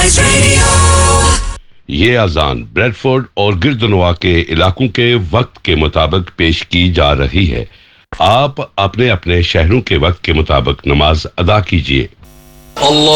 Sunrise radio. ये अजान Bradford और गिरदनवा के इलाकों के वक्त के मुताबिक पेश की जा रही है। आप अपने अपने शहरों के वक्त के मुताबिक नमाज अदा कीजिए।